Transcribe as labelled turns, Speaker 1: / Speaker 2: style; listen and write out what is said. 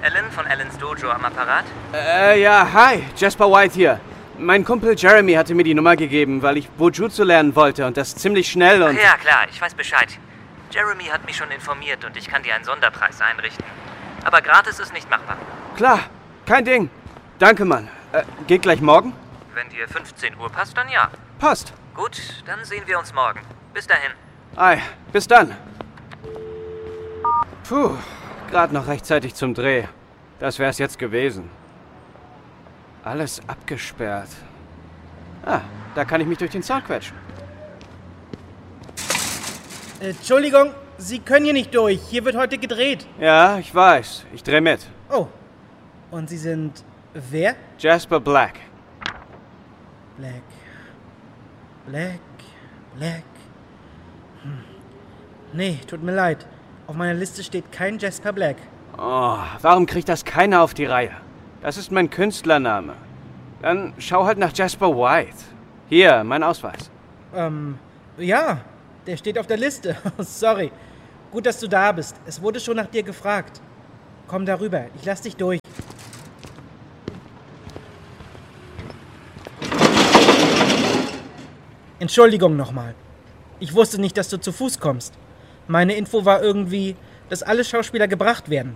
Speaker 1: Alan von Alans Dojo am Apparat?
Speaker 2: Ja, hi, Jasper White hier. Mein Kumpel Jeremy hatte mir die Nummer gegeben, weil ich Bujutsu lernen wollte und das ziemlich schnell und...
Speaker 1: Ach ja, klar, ich weiß Bescheid. Jeremy hat mich schon informiert und ich kann dir einen Sonderpreis einrichten. Aber gratis ist nicht machbar.
Speaker 2: Klar, kein Ding. Danke, Mann. Geht gleich morgen?
Speaker 1: Wenn dir 15 Uhr passt, dann ja.
Speaker 2: Passt.
Speaker 1: Gut, dann sehen wir uns morgen. Bis dahin.
Speaker 2: Ei, bis dann. Puh, gerade noch rechtzeitig zum Dreh. Das wär's jetzt gewesen. Alles abgesperrt. Ah, da kann ich mich durch den Zaun quetschen.
Speaker 3: Entschuldigung, Sie können hier nicht durch. Hier wird heute gedreht.
Speaker 2: Ja, ich weiß. Ich dreh mit.
Speaker 3: Oh, und Sie sind wer?
Speaker 2: Jasper Black.
Speaker 3: Black. Nee, tut mir leid. Auf meiner Liste steht kein Jasper Black.
Speaker 2: Oh, warum kriegt das keiner auf die Reihe? Das ist mein Künstlername. Dann schau halt nach Jasper White. Hier, mein Ausweis.
Speaker 3: Ja, der steht auf der Liste. Sorry. Gut, dass du da bist. Es wurde schon nach dir gefragt. Komm darüber, ich lass dich durch. Entschuldigung nochmal. Ich wusste nicht, dass du zu Fuß kommst. Meine Info war irgendwie, dass alle Schauspieler gebracht werden.